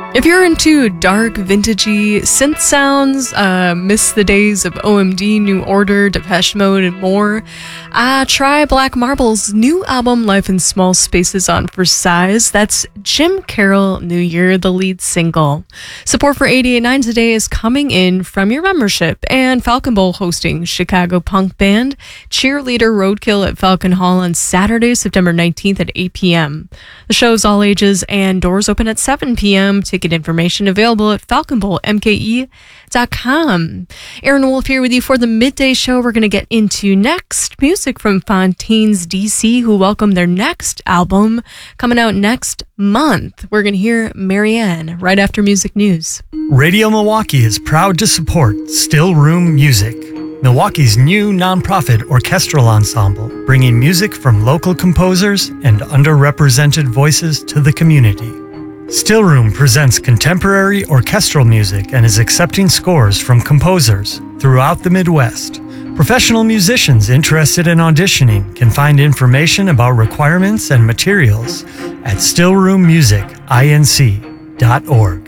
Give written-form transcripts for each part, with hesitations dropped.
If you're into dark, vintagey synth sounds, miss the days of OMD, New Order, Depeche Mode, and more, try Black Marble's new album, Life in Small Spaces, on for size. That's Jim Carroll, New Year, the lead single. Support for 88.9 today is coming in from your membership, and Falcon Bowl hosting Chicago punk band Cheerleader Roadkill at Falcon Hall on Saturday, September 19th at 8 p.m. The show's all ages and doors open at 7 p.m. Ticket information available at falconbowlmke.com. Aaron Wolf here with you for the midday show. We're going to get into next music from Fontaines DC, who welcome their next album coming out next month. We're going to hear Marianne right after music news. Radio Milwaukee is proud to support Still Room Music, Milwaukee's new nonprofit orchestral ensemble, bringing music from local composers and underrepresented voices to the community. Still Room presents contemporary orchestral music and is accepting scores from composers throughout the Midwest. Professional musicians interested in auditioning can find information about requirements and materials at stillroommusicinc.org.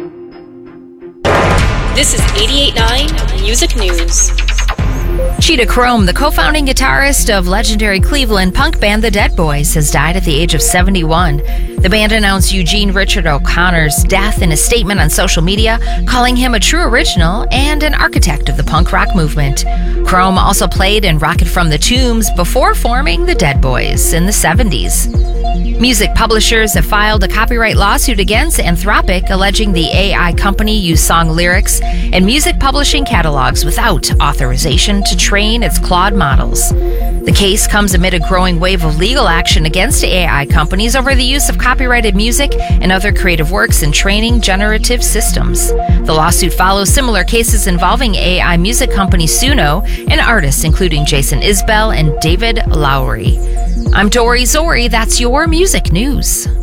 This is 88.9 Music News. Cheetah Chrome, the co-founding guitarist of legendary Cleveland punk band The Dead Boys, has died at the age of 71. The band announced Eugene Richard O'Connor's death in a statement on social media, calling him a true original and an architect of the punk rock movement. Chrome also played in Rocket from the Tombs before forming The Dead Boys in the 70s. Music publishers have filed a copyright lawsuit against Anthropic, alleging the AI company used song lyrics and music publishing catalogs without authorization to train its Claude models. The case comes amid a growing wave of legal action against AI companies over the use of copyrighted music and other creative works in training generative systems. The lawsuit follows similar cases involving AI music company Suno and artists including Jason Isbell and David Lowery. I'm Dory Zori. That's your music news.